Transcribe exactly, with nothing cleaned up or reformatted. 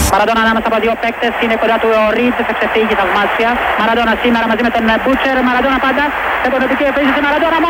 Μαραντόνα ανάμεσα από δύο παίκτες, είναι κοντά του ο Ριντ, θα ξεφύγει θαυμάσια. Μαραντόνα σήμερα μαζί με τον Μπούτσερ, Μαραντόνα πάντα σε πονοτική επίθεση, Μαραντόνα